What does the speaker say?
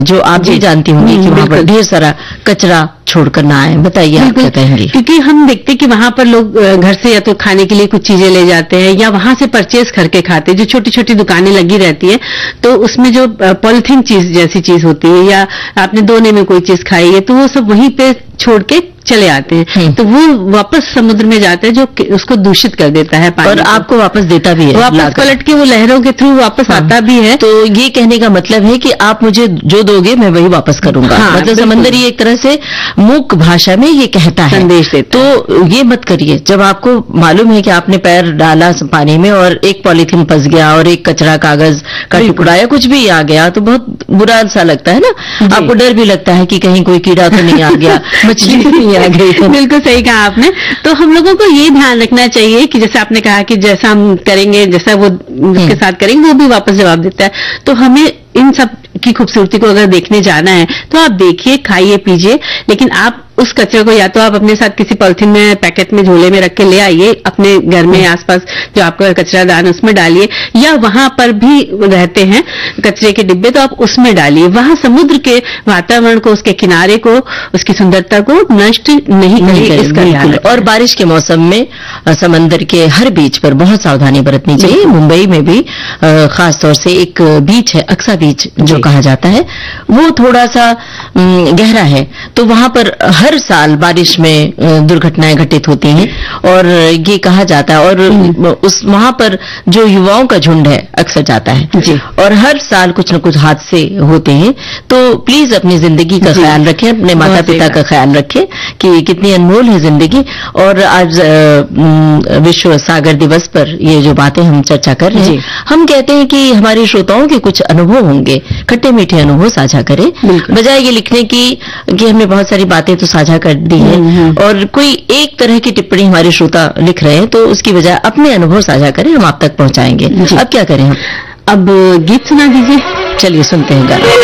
जो आप भी जानती होंगी कि वहाँ पर ढेर सारा कचरा छोड़कर ना आए। बताइए आप क्या कहेंगी? क्योंकि हम देखते हैं कि वहां पर लोग घर से या तो खाने के लिए कुछ चीजें ले जाते हैं या वहां से परचेज करके खाते हैं। जो छोटी छोटी दुकानें लगी रहती है तो उसमें जो पॉलिथीन चीज जैसी चीज होती है या आपने दोने में कोई चीज खाई है तो वो सब वहीं पे छोड़ के चले आते हैं, तो वो वापस समुद्र में जाता है जो उसको दूषित कर देता है पानी, और आपको वापस देता भी है, वापस पलट के वो लहरों के थ्रू वापस आता भी है। तो ये कहने का मतलब है कि आप मुझे जो दोगे मैं वही वापस करूंगा। मतलब समंदर ये एक तरह से मूक भाषा में ये कहता है, संदेश देता है। तो ये मत करिए। जब आपको मालूम है कि आपने पैर डाला पानी में और एक पॉलीथीन फंस गया और एक कचरा कागज का टुकड़ा या कुछ भी आ गया तो बहुत बुरा सा लगता है ना। आपको डर भी लगता है कि कहीं कोई कीड़ा तो नहीं आ गया, मछली तो नहीं आ गई। बिल्कुल सही कहा आपने। तो हम लोगों को ये ध्यान रखना चाहिए कि जैसे आपने कहा कि जैसा हम करेंगे, जैसा वो उसके साथ करेंगे वो भी वापस जवाब देता है। तो हमें इन सब की खूबसूरती को अगर देखने जाना है तो आप देखिए, खाइए, पीजिए, लेकिन आप उस कचरे को या तो आप अपने साथ किसी पॉलिथीन में, पैकेट में, झोले में रख के ले आइए, अपने घर में आसपास जो आपका कचरा दान उसमें डालिए, या वहां पर भी रहते हैं कचरे के डिब्बे तो आप उसमें डालिए। वहां समुद्र के वातावरण को, उसके किनारे को, उसकी सुंदरता को नष्ट नहीं करें, इसका ध्यान रखें। और बारिश के मौसम में समंदर के हर बीच पर बहुत सावधानी बरतनी चाहिए। मुंबई में भी खास तौर से एक बीच है, अक्सा बीच जो कहा जाता है, वो थोड़ा सा गहरा है, तो वहां पर हर साल बारिश में दुर्घटनाएं घटित होती हैं और ये कहा जाता है, और उस वहां पर जो युवाओं का झुंड है अक्सर जाता है जी। और हर साल कुछ न कुछ हादसे होते हैं। तो प्लीज अपनी जिंदगी का ख्याल रखें, अपने माता पिता का ख्याल रखें कि कितनी अनमोल है जिंदगी। और आज विश्व सागर दिवस पर ये जो बातें हम चर्चा कर रहे हैं, हम कहते हैं कि हमारे श्रोताओं के कुछ अनुभव होंगे, खट्टे मीठे अनुभव साझा करें, बजाय ये लिखने की कि हमने बहुत सारी बातें तो साझा कर दी है और कोई एक तरह की टिप्पणी हमारे श्रोता लिख रहे हैं तो उसकी बजाय अपने अनुभव साझा करें, हम आप तक पहुंचाएंगे। अब क्या करें हम? अब गीत सुना दीजिए। चलिए सुनते हैं गाना।